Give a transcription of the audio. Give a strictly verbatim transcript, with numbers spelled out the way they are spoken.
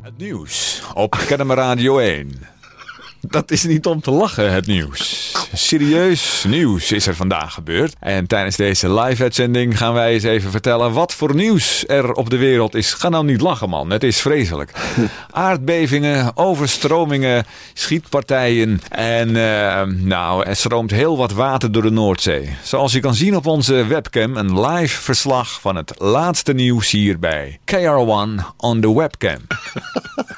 Het nieuws op K N M Radio één. Dat is niet om te lachen, het nieuws. Serieus nieuws is er vandaag gebeurd. En tijdens deze live-uitzending gaan wij eens even vertellen wat voor nieuws er op de wereld is. Ga nou niet lachen, man. Het is vreselijk. Aardbevingen, overstromingen, schietpartijen. En uh, nou, er stroomt heel wat water door de Noordzee. Zoals je kan zien op onze webcam, een live verslag van het laatste nieuws hier bij K R one on the webcam.